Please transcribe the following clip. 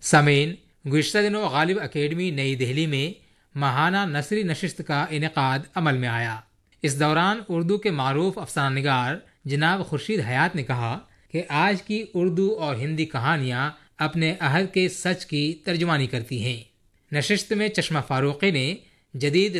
सामीन, गुज़िश्ता दिनों गालिब अकेडमी नई दिल्ली में माहाना नसरी नशिस्त का इनेकाद अमल में आया। इस दौरान उर्दू के मारूफ अफसाना निगार जनाब खुर्शीद हयात ने कहा कि आज की उर्दू और हिंदी कहानियाँ अपने अहद के सच की तर्जुमानी करती हैं। नशिस्त में चश्मा फारूकी ने जदीद